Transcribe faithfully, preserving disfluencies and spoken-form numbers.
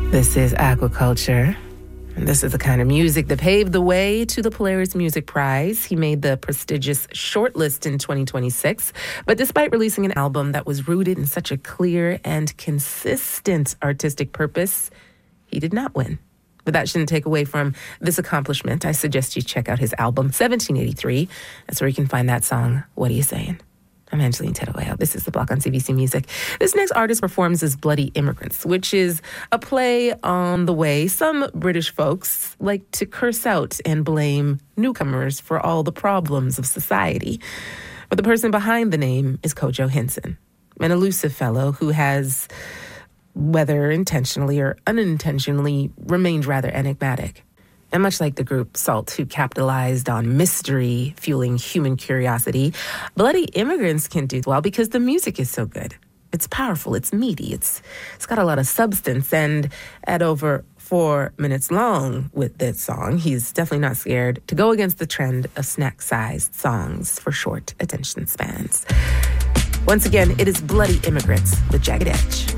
This is Aquaculture. And this is the kind of music that paved the way to the Polaris Music Prize. He made the prestigious shortlist in twenty twenty-six. But despite releasing an album that was rooted in such a clear and consistent artistic purpose, he did not win. But that shouldn't take away from this accomplishment. I suggest you check out his album, seventeen eighty-three. That's where you can find that song, What Are You Saying? I'm Angeline Tedaway. This is The Block on C B C Music. This next artist performs as Bloody Immigrants, which is a play on the way some British folks like to curse out and blame newcomers for all the problems of society. But the person behind the name is Kojo Hinson, an elusive fellow who has, whether intentionally or unintentionally, remained rather enigmatic. And much like the group SAULT, who capitalized on mystery fueling human curiosity, Bloody Immigrants can do well because the music is so good. It's powerful, it's meaty, it's it's got a lot of substance, and at over four minutes long with this song, he's definitely not scared to go against the trend of snack-sized songs for short attention spans. Once again, it is Bloody Immigrants with Jagged Edge.